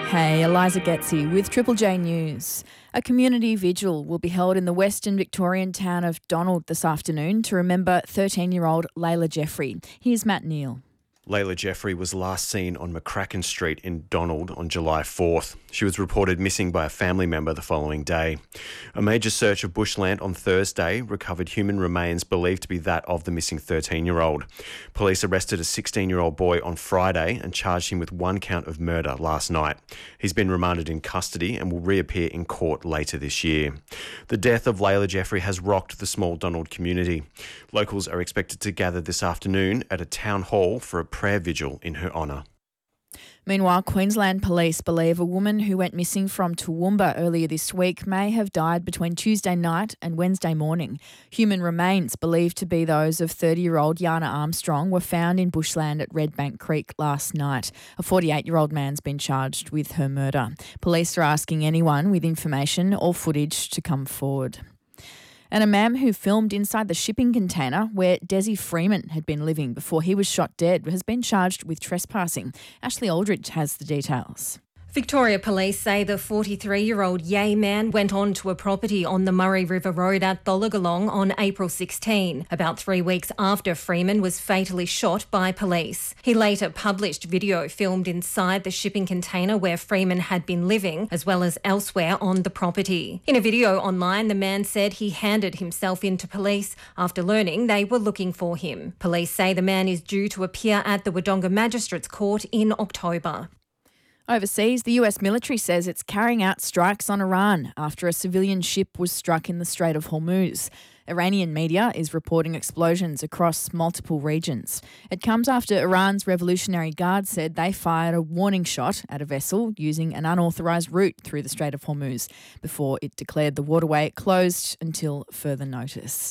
Hey, Eliza Getzi with Triple J News. A community vigil will be held in the western Victorian town of Donald this afternoon to remember 13-year-old Layla Jeffrey. Here's Matt Neal. Layla Jeffrey was last seen on McCracken Street in Donald on July 4th. She was reported missing by a family member the following day. A major search of bushland on Thursday recovered human remains believed to be that of the missing 13-year-old. Police arrested a 16-year-old boy on Friday and charged him with one count of murder last night. He's been remanded in custody and will reappear in court later this year. The death of Layla Jeffrey has rocked the small Donald community. Locals are expected to gather this afternoon at a town hall for a prayer vigil in her honour. Meanwhile, Queensland Police believe a woman who went missing from Toowoomba earlier this week may have died between Tuesday night and Wednesday morning. Human remains believed to be those of 30-year-old Yana Armstrong were found in bushland at Redbank Creek last night. A 48-year-old man's been charged with her murder. Police are asking anyone with information or footage to come forward. And a man who filmed inside the shipping container where Desi Freeman had been living before he was shot dead has been charged with trespassing. Ashley Aldridge has the details. Victoria Police say the 43-year-old Yay man went onto a property on the Murray River Road at Tholagolong on April 16, about 3 weeks after Freeman was fatally shot by police. He later published video filmed inside the shipping container where Freeman had been living, as well as elsewhere on the property. In a video online, the man said he handed himself in to police after learning they were looking for him. Police say the man is due to appear at the Wodonga Magistrates Court in October. Overseas, the US military says it's carrying out strikes on Iran after a civilian ship was struck in the Strait of Hormuz. Iranian media is reporting explosions across multiple regions. It comes after Iran's Revolutionary Guard said they fired a warning shot at a vessel using an unauthorised route through the Strait of Hormuz before it declared the waterway closed until further notice.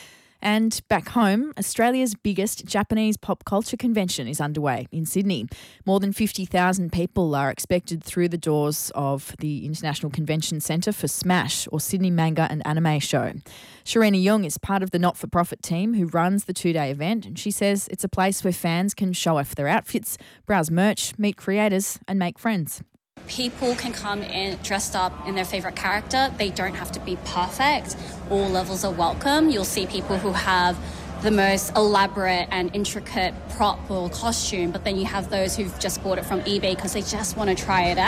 And back home, Australia's biggest Japanese pop culture convention is underway in Sydney. More than 50,000 people are expected through the doors of the International Convention Centre for SMASH, or Sydney Manga and Anime Show. Sharina Young is part of the not-for-profit team who runs the two-day event, and she says it's a place where fans can show off their outfits, browse merch, meet creators and make friends. People can come in dressed up in their favourite character. They don't have to be perfect. All levels are welcome. You'll see people who have the most elaborate and intricate prop or costume, but then you have those who've just bought it from eBay because they just want to try it out.